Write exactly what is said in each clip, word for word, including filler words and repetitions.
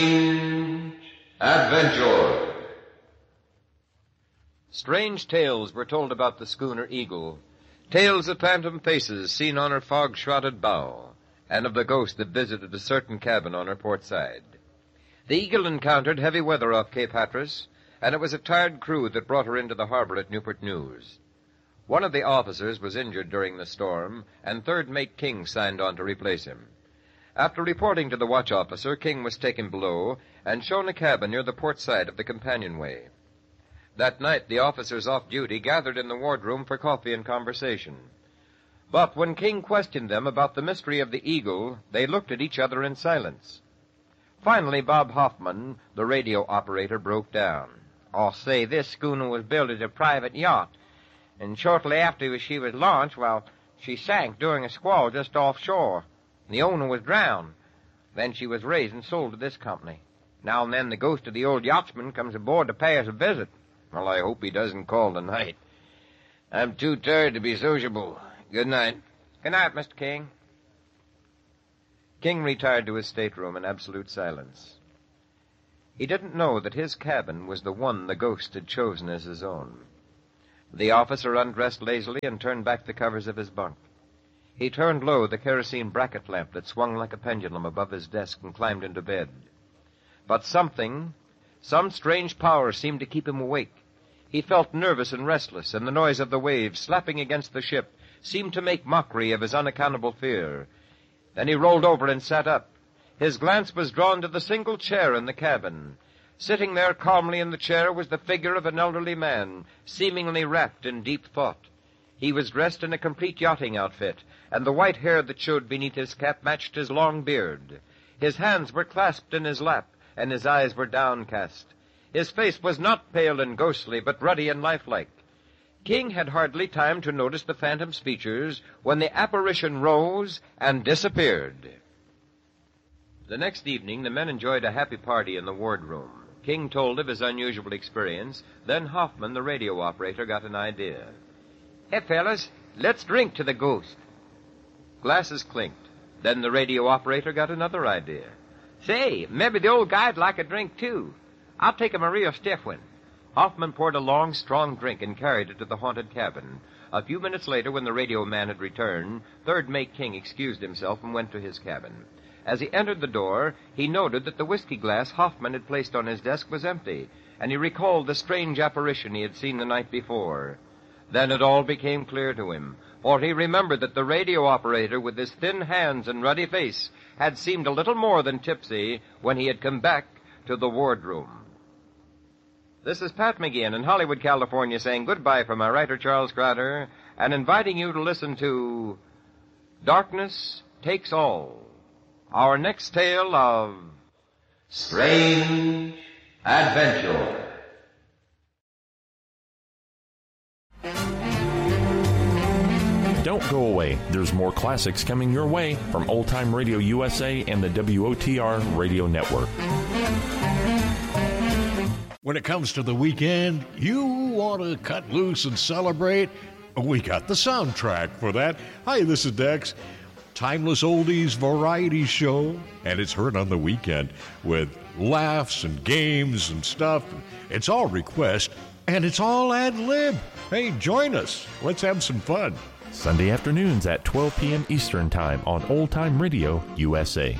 Adventure. Strange tales were told about the schooner Eagle, tales of phantom faces seen on her fog-shrouded bow, and of the ghost that visited a certain cabin on her port side. The Eagle encountered heavy weather off Cape Hatteras, and it was a tired crew that brought her into the harbor at Newport News. One of the officers was injured during the storm, and Third Mate King signed on to replace him. After reporting to the watch officer, King was taken below and shown a cabin near the port side of the companionway. That night, the officers off duty gathered in the wardroom for coffee and conversation. But when King questioned them about the mystery of the Eagle, they looked at each other in silence. Finally, Bob Hoffman, the radio operator, broke down. I'll say this schooner was built as a private yacht, and shortly after she was launched, well, she sank during a squall just offshore. The owner was drowned. Then she was raised and sold to this company. Now and then the ghost of the old yachtsman comes aboard to pay us a visit. Well, I hope he doesn't call tonight. I'm too tired to be sociable. Good night. Good night, Mister King. King retired to his stateroom in absolute silence. He didn't know that his cabin was the one the ghost had chosen as his own. The officer undressed lazily and turned back the covers of his bunk. He turned low the kerosene bracket lamp that swung like a pendulum above his desk and climbed into bed. But something, some strange power seemed to keep him awake. He felt nervous and restless, and the noise of the waves slapping against the ship seemed to make mockery of his unaccountable fear. Then he rolled over and sat up. His glance was drawn to the single chair in the cabin. Sitting there calmly in the chair was the figure of an elderly man, seemingly wrapped in deep thought. He was dressed in a complete yachting outfit, and the white hair that showed beneath his cap matched his long beard. His hands were clasped in his lap, and his eyes were downcast. His face was not pale and ghostly, but ruddy and lifelike. King had hardly time to notice the phantom's features when the apparition rose and disappeared. The next evening, the men enjoyed a happy party in the wardroom. King told of his unusual experience. Then Hoffman, the radio operator, got an idea. Hey, fellas, let's drink to the ghost. Glasses clinked. Then the radio operator got another idea. Say, maybe the old guy'd like a drink, too. I'll take him a real stiff one. Hoffman poured a long, strong drink and carried it to the haunted cabin. A few minutes later, when the radio man had returned, Third Mate King excused himself and went to his cabin. As he entered the door, he noted that the whiskey glass Hoffman had placed on his desk was empty, and he recalled the strange apparition he had seen the night before. Then it all became clear to him, for he remembered that the radio operator, with his thin hands and ruddy face, had seemed a little more than tipsy when he had come back to the wardroom. This is Pat McGeehan in Hollywood, California, saying goodbye from my writer, Charles Crowder, and inviting you to listen to Darkness Takes All, our next tale of Strange Adventure. Don't go away. There's more classics coming your way from Old Time Radio U S A and the W O T R Radio Network. When it comes to the weekend, you want to cut loose and celebrate? We got the soundtrack for that. Hi, this is Dex. Timeless Oldies Variety Show, and it's heard on the weekend with laughs and games and stuff. It's all request, and it's all ad-lib. Hey, join us. Let's have some fun. Sunday afternoons at twelve p.m. Eastern Time on Old Time Radio U S A.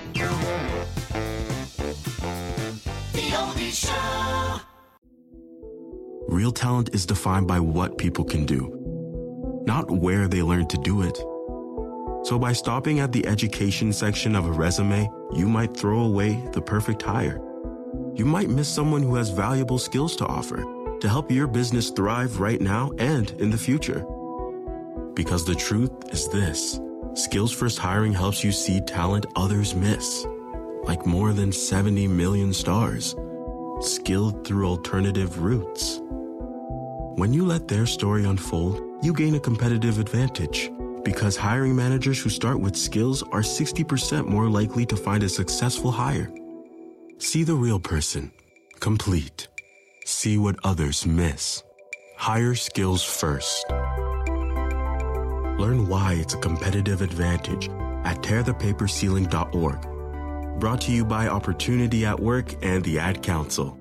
The Oldies Show. Real talent is defined by what people can do, not where they learn to do it. So by stopping at the education section of a resume, you might throw away the perfect hire. You might miss someone who has valuable skills to offer to help your business thrive right now and in the future. Because the truth is this: Skills First Hiring helps you see talent others miss, like more than seventy million stars, skilled through alternative routes. When you let their story unfold, you gain a competitive advantage, because hiring managers who start with skills are sixty percent more likely to find a successful hire. See the real person, complete. See what others miss. Hire skills first. Learn why it's a competitive advantage at tear the paper ceiling dot org. Brought to you by Opportunity at Work and the Ad Council.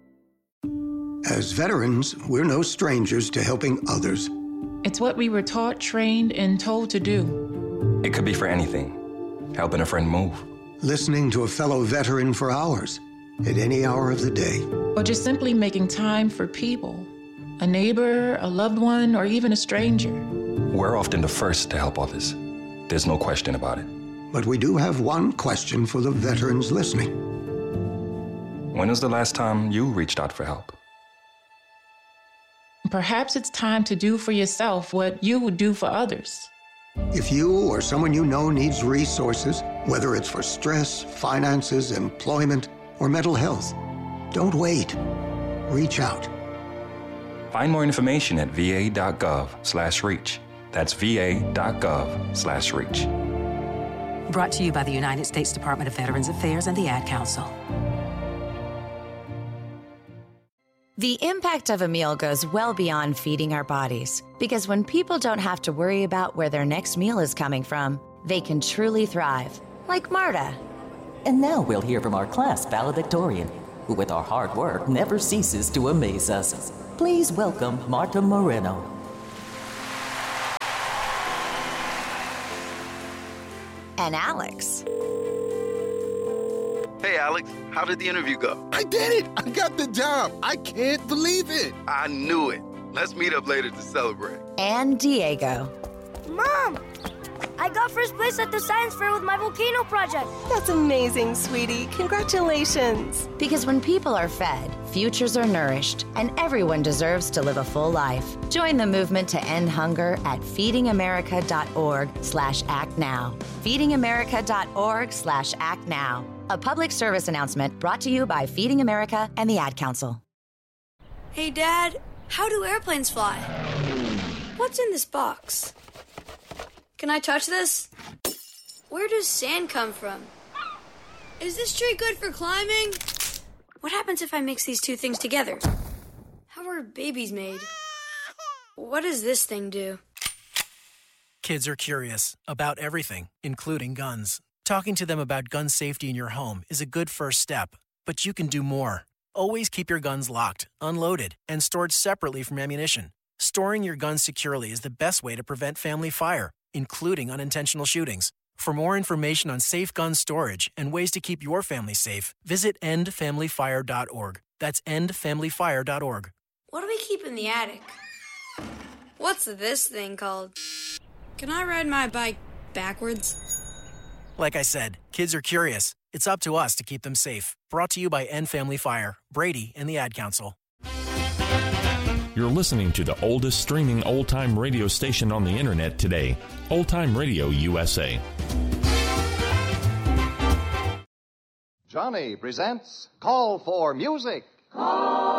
As veterans, we're no strangers to helping others. It's what we were taught, trained, and told to do. It could be for anything. Helping a friend move. Listening to a fellow veteran for hours, at any hour of the day. Or just simply making time for people. A neighbor, a loved one, or even a stranger. We're often the first to help others. There's no question about it. But we do have one question for the veterans listening. When was the last time you reached out for help? Perhaps it's time to do for yourself what you would do for others. If you or someone you know needs resources, whether it's for stress, finances, employment, or mental health, don't wait. Reach out. Find more information at va.gov slash reach. That's va.gov slash reach. Brought to you by the United States Department of Veterans Affairs and the Ad Council. The impact of a meal goes well beyond feeding our bodies, because when people don't have to worry about where their next meal is coming from, they can truly thrive, like Marta. And now we'll hear from our class valedictorian, who with our hard work never ceases to amaze us. Please welcome Marta Moreno. And Alex. Hey, Alex, how did the interview go? I did it! I got the job! I can't believe it! I knew it. Let's meet up later to celebrate. And Diego. Mom! I got first place at the science fair with my volcano project. That's amazing, sweetie. Congratulations. Because when people are fed, futures are nourished, and everyone deserves to live a full life. Join the movement to end hunger at feedingamerica.org slash act now. feedingamerica.org slash act now. A public service announcement brought to you by Feeding America and the Ad Council. Hey, Dad, how do airplanes fly? What's in this box? Can I touch this? Where does sand come from? Is this tree good for climbing? What happens if I mix these two things together? How are babies made? What does this thing do? Kids are curious about everything, including guns. Talking to them about gun safety in your home is a good first step, but you can do more. Always keep your guns locked, unloaded, and stored separately from ammunition. Storing your guns securely is the best way to prevent family fire, including unintentional shootings. For more information on safe gun storage and ways to keep your family safe, visit end family fire dot org. That's end family fire dot org. What do we keep in the attic? What's this thing called? Can I ride my bike backwards? Like I said, kids are curious. It's up to us to keep them safe. Brought to you by End Family Fire, Brady, and the Ad Council. You're listening to the oldest streaming old-time radio station on the internet today, Old Time Radio U S A. Johnny presents Call for Music. Call